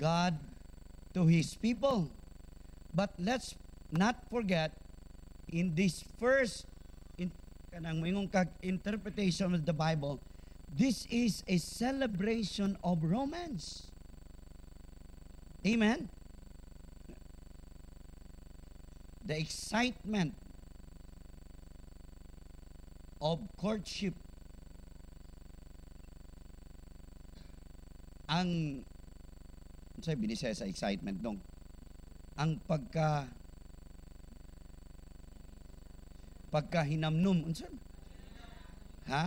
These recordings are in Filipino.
God to His people. But let's not forget, in this first interpretation of the Bible, this is a celebration of romance. Amen? The excitement of courtship. Ang sabi ni sa excitement dong. Ang pagkahinamnum. Unsa? Ha?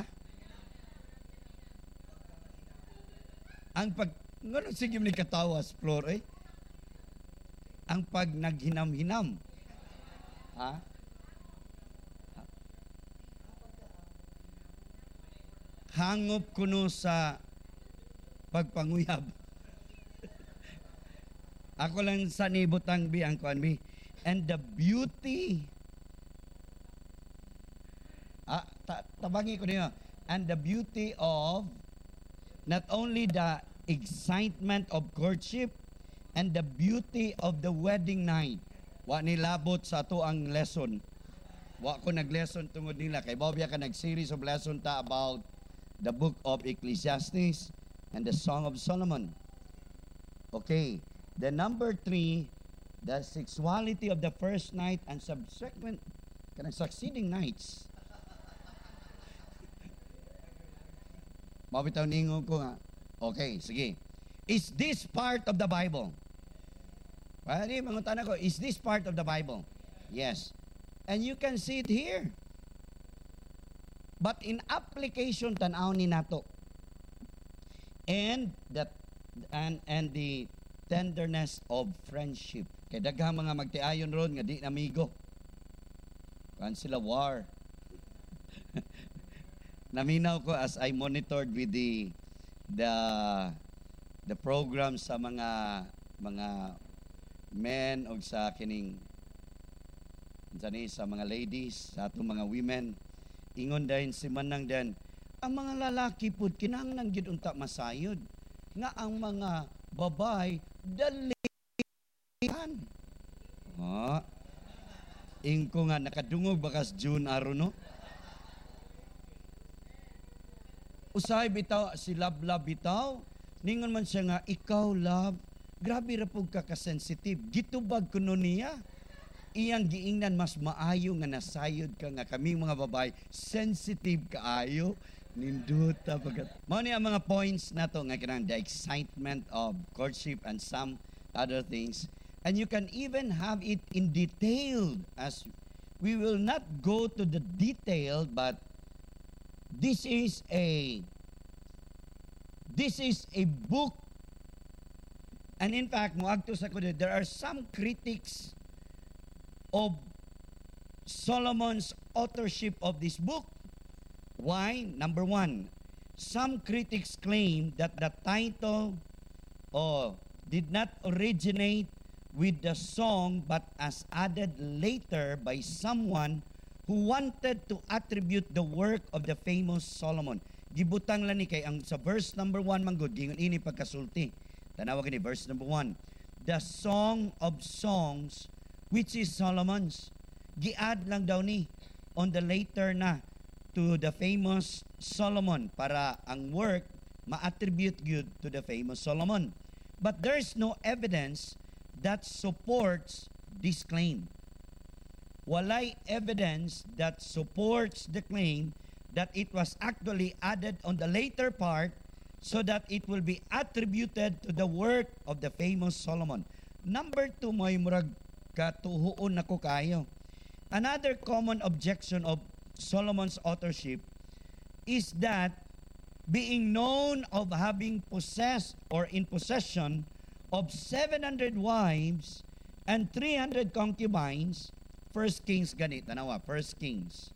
Ang ngano sige ni katawas floor eh? Ang pag naghinam-hinam. Ha? Hangop kuno sa pagpanguyab. Ako lang sa nibutang bi ang kuan bi. And the beauty tabangi ko niyo. And the beauty of not only the excitement of courtship and the beauty of the wedding night. Wa nilabot sa ato ang lesson. Wa ko nag-lesson tungod nila. Kay Bobia ka nag-series of lesson ta about the book of Ecclesiastes and the Song of Solomon. Okay. The number 3, the sexuality of the first night and subsequent succeeding nights. Mabitaw ningon ko nga. Okay, sige. Is this part of the Bible? Pwede, mga tanong ko, is this part of the Bible? Yes. And you can see it here. But in application, tanaw ni nato. And the tenderness of friendship. Kay daghang mga magtiayon ron nga di namigo. Kan sila war. Naminaw ko as I monitored with the program sa mga men o sa kining sa mga ladies, sa atong mga women. Ingon dahin si Manang den, ang mga lalaki pud kinahanglan gid unta masayod nga ang mga babay dalihan. Ingko nga nakadungog bakas June aron no. Usahay bitaw si Love bitaw, ningon man siya nga ikaw love, grabe ra pud ka sensitive. Gitubag kuno niya. Iyang giingnan mas maayo nga nasayod ka nga kaming mga babay sensitive kaayo. Ninduta bagat. Mao ni ang mga points nato nga kanang the excitement of courtship and some other things. And you can even have it in detail, as we will not go to the detail, but this is a book. And in fact, moagto sa kuno, there are some critics of Solomon's authorship of this book. Why? Number 1, some critics claim that the title did not originate with the song but as added later by someone who wanted to attribute the work of the famous Solomon. Gibutang lang ni kay ang sa verse number 1 manggod gingon ini pagkasulti. Tanawa ni verse number 1. The Song of Songs, which is Solomon's. Giad lang daw ni on the later na to the famous Solomon para ang work ma-attribute good to the famous Solomon. But there's no evidence that supports this claim. Walay evidence that supports the claim that it was actually added on the later part so that it will be attributed to the work of the famous Solomon. Number 2, may murag katuhuon nako kayo. Another common objection of Solomon's authorship is that being known of having possessed or in possession of 700 wives and 300 concubines. 1 Kings ganit, tanawa, 1 Kings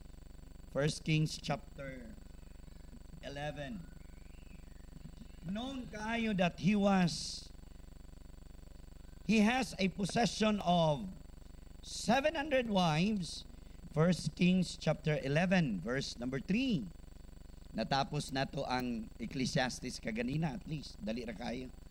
chapter 11. Known kayo that he has a possession of 700 wives. 1 Kings chapter 11 verse number 3. Natapos na to ang Ecclesiastes kaganina, at least dali ra kayo.